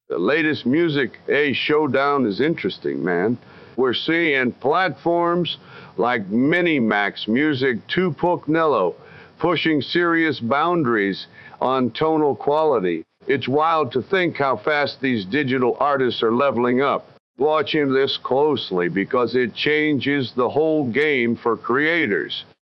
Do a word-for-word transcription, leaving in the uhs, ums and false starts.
The latest music A showdown is interesting, man. We're seeing platforms like Minimax Music two point oh pushing serious boundaries on tonal quality. It's wild to think how fast these digital artists are leveling up. Watching this closely because it changes the whole game for creators.